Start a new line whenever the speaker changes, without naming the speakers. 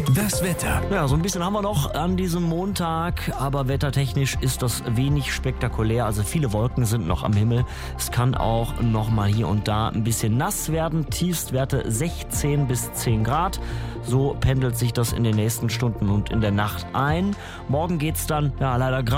Das Wetter.
Ja, so ein bisschen haben wir noch an diesem Montag, aber wettertechnisch ist das wenig spektakulär. Also viele Wolken sind noch am Himmel. Es kann auch noch mal hier und da ein bisschen nass werden. Tiefstwerte 16 bis 10 Grad. So pendelt sich das in den nächsten Stunden und in der Nacht ein. Morgen geht's dann leider grau.